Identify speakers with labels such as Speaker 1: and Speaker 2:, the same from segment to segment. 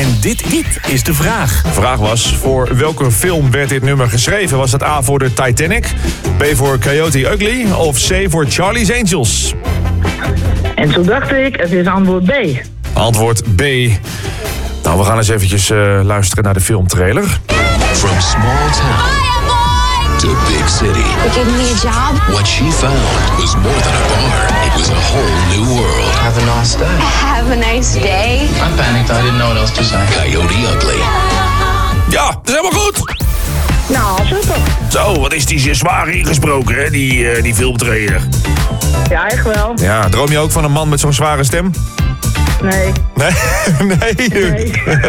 Speaker 1: En dit is de vraag.
Speaker 2: De vraag was, voor welke film werd dit nummer geschreven? Was het A voor de Titanic, B voor Coyote Ugly of C voor Charlie's Angels?
Speaker 3: En toen dacht ik, het is antwoord B.
Speaker 2: Antwoord B. Nou, we gaan eens eventjes luisteren naar de filmtrailer.
Speaker 4: From small town to big city.
Speaker 5: They gave me a job.
Speaker 4: What she found was more than a bar. It was a whole new world.
Speaker 6: Have a nice day.
Speaker 5: Have a nice day.
Speaker 6: I panicked. I didn't know what else to say.
Speaker 4: Coyote Ugly.
Speaker 2: Ja, dat is helemaal goed!
Speaker 3: Nou, super.
Speaker 2: Zo, wat is die zwaar ingesproken, hè, die filmtrailer.
Speaker 3: Ja, echt wel.
Speaker 2: Ja, droom je ook van een man met zo'n zware stem?
Speaker 3: Nee.
Speaker 2: Nee?
Speaker 3: Nee.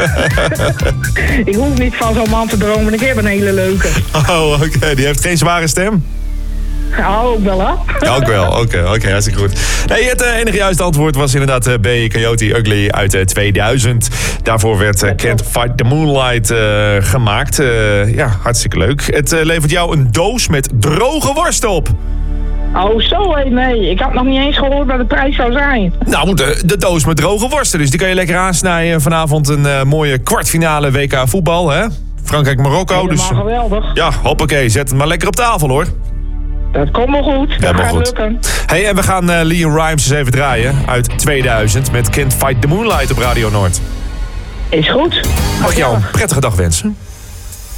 Speaker 3: Ik hoef niet van zo'n man te dromen. Ik heb een hele leuke.
Speaker 2: Oh, oké. Die heeft geen zware stem?
Speaker 3: Ja, ook wel, hè?
Speaker 2: Ja, ook wel. Oké, hartstikke goed. Nee, het enige juiste antwoord was inderdaad B, Coyote Ugly uit 2000. Daarvoor werd Can't Fight the Moonlight gemaakt. Ja, hartstikke leuk. Het levert jou een doos met droge worst op.
Speaker 3: Oh, zo hé, nee. Ik had nog niet eens gehoord wat de prijs zou zijn.
Speaker 2: Nou, de doos met droge worsten. Dus die kan je lekker aansnijden. Vanavond een mooie kwartfinale WK voetbal, hè? Frankrijk-Marokko.
Speaker 3: Helemaal
Speaker 2: Dus
Speaker 3: geweldig.
Speaker 2: ja, hoppakee. Zet het maar lekker op tafel, hoor.
Speaker 3: Dat komt wel goed. Dat
Speaker 2: Helemaal
Speaker 3: gaat
Speaker 2: goed.
Speaker 3: lukken.
Speaker 2: Hey, en we gaan Leon Rimes eens even draaien. Uit 2000 met Can't Fight the Moonlight op Radio Noord.
Speaker 3: Is goed.
Speaker 2: Mag ik jou een prettige dag wensen?